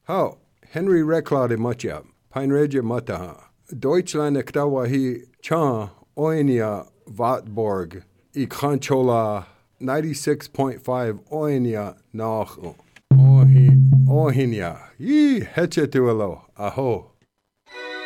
How? Henry Reclade Matja, Peinregia Mataha. Deutschland Ektawahi Chan Oinia Vatborg, Ikhanchola 96.5 Oinia Nach Ohinia. Ye Hechetuelo, Aho.